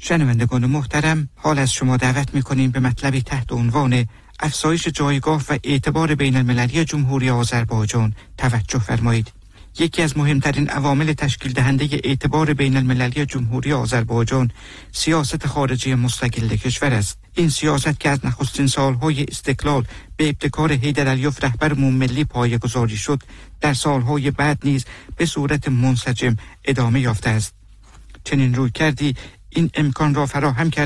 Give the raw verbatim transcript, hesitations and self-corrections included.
شنوندگان محترم، حال از شما دعوت می‌کنیم به مطلبی تحت عنوان افزایش جایگاه و اعتبار بین المللی جمهوری آذربایجان توجه فرمایید. یکی از مهمترین عوامل تشکیل دهنده اعتبار بین المللی جمهوری آذربایجان سیاست خارجی مستقل کشور است. این سیاست که از نخستین سالهای استقلال به ابتکار حیدر علیوف رهبرمون ملی پایه‌گذاری شد، در سالهای بعد نیز به صورت منسجم ادامه یافته است. چنین رویکردی این امکان را فراهم کرد